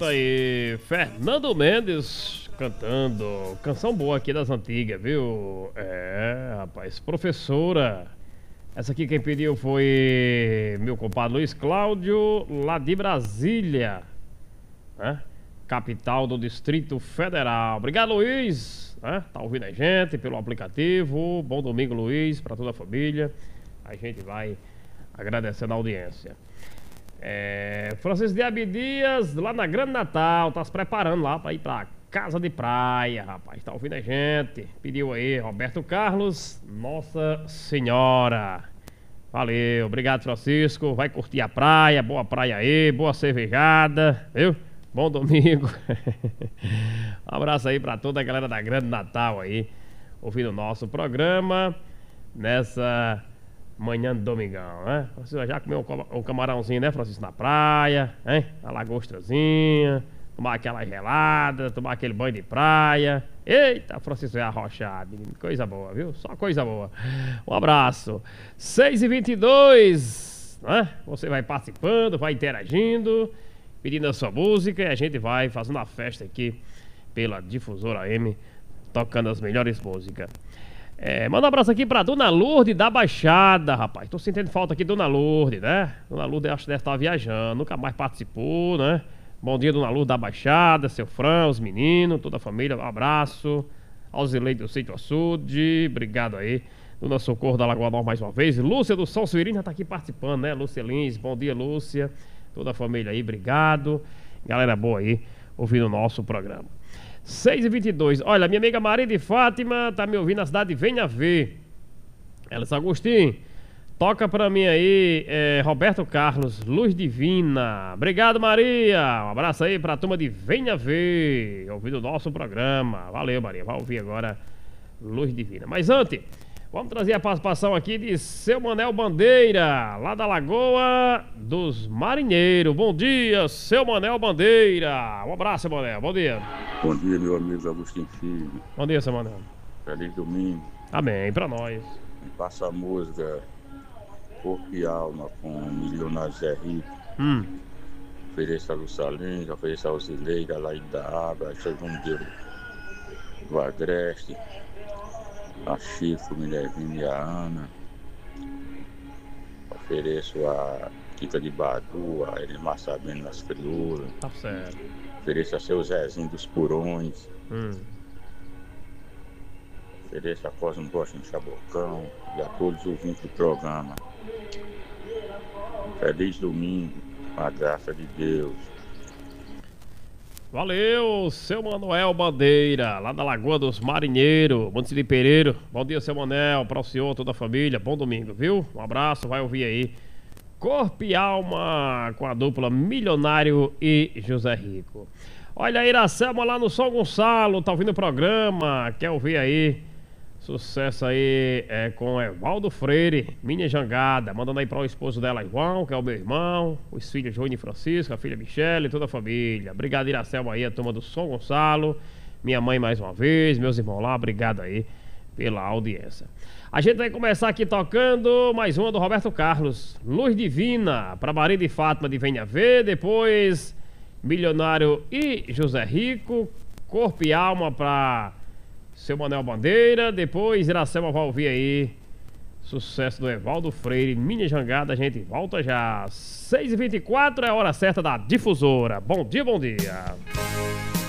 Escuta aí, Fernando Mendes cantando. Canção boa aqui das antigas, viu? É, rapaz, professora. Essa aqui quem pediu foi meu compadre Luiz Cláudio, lá de Brasília, né? Capital do Distrito Federal. Obrigado, Luiz, né? Tá ouvindo a gente pelo aplicativo. Bom domingo, Luiz, pra toda a família. A gente vai agradecendo a audiência. Francisco de Abdias, lá na Grande Natal, tá se preparando lá pra ir pra casa de praia, rapaz. Tá ouvindo a gente? Pediu aí, Roberto Carlos, Nossa Senhora. Valeu, obrigado, Francisco. Vai curtir a praia, boa praia aí, boa cervejada, viu? Bom domingo. Um abraço aí pra toda a galera da Grande Natal aí, ouvindo o nosso programa nessa manhã de domingão, né? Você já comeu um camarãozinho, né, Francisco, na praia, hein? A lagostrazinha, tomar aquela gelada, tomar aquele banho de praia. Eita, Francisco é arrochado, coisa boa, viu? Só coisa boa. Um abraço. 6h22, né? Você vai participando, vai interagindo, pedindo a sua música e a gente vai fazendo a festa aqui pela Difusora AM, tocando as melhores músicas. Manda um abraço aqui pra Dona Lourdes da Baixada, rapaz. Tô sentindo falta aqui, Dona Lourdes, né? Dona Lourdes acho que deve estar viajando, nunca mais participou, né? Bom dia, Dona Lourdes da Baixada, seu Fran, os meninos, toda a família, um abraço. Aos eleitos do Sítio Açude, obrigado aí. Dona Socorro da Lagoa Nova mais uma vez. Lúcia do São Suírinho já tá aqui participando, né? Lúcia Lins, bom dia, Lúcia. Toda a família aí, obrigado. Galera boa aí, ouvindo o nosso programa. 6h22, olha, minha amiga Maria de Fátima tá me ouvindo na cidade de Venha Ver. Ela disse, Agostinho, toca pra mim aí, Roberto Carlos, Luz Divina. Obrigado, Maria. Um abraço aí pra turma de Venha Ver, ouvindo o nosso programa. Valeu, Maria, vai ouvir agora Luz Divina. Mas antes, vamos trazer a participação aqui de seu Manel Bandeira, lá da Lagoa dos Marinheiros. Bom dia, seu Manel Bandeira. Um abraço, seu Manel, bom dia. Bom dia, meu amigo Agostinho Filho. Bom dia, seu Manel. Feliz domingo. Amém, pra nós. Me passa a música Corpo e Alma com Milionário Zé Rico. Ofereça a Lusalins, ofereça a Osileira, lá da Água, segundo Deus do Agreste, a Chico, Minervina e a Ana. Ofereço a Kika de Badu, a Elimar Sabino nas Filuras. Tá certo. Ofereço a seu Zezinho dos Purões. Ofereço a Cosmo Bosta no Chabocão e a todos os ouvintes do programa. Feliz domingo, com a graça de Deus. Valeu, seu Manuel Bandeira, lá da Lagoa dos Marinheiros, município de Pereiro. Bom dia, seu Manel, para o senhor, toda a família. Bom domingo, viu? Um abraço, vai ouvir aí Corpo e Alma com a dupla Milionário e José Rico. Olha a Iracema lá no São Gonçalo, tá ouvindo o programa, quer ouvir aí? Sucesso aí com Evaldo Freire, Minha Jangada, mandando aí para o esposo dela, João, que é o meu irmão, os filhos João e Francisco, a filha Michele, toda a família. Obrigado, Iracema aí, a turma do São Gonçalo, minha mãe mais uma vez, meus irmãos lá, obrigado aí pela audiência. A gente vai começar aqui tocando mais uma do Roberto Carlos, Luz Divina, para Maria de Fátima de Venha Ver, depois Milionário e José Rico, Corpo e Alma para seu Manel Bandeira, depois Iracema vai ouvir aí sucesso do Evaldo Freire, Minha Jangada. A gente volta já. 6h24 é a hora certa da Difusora. Bom dia, bom dia.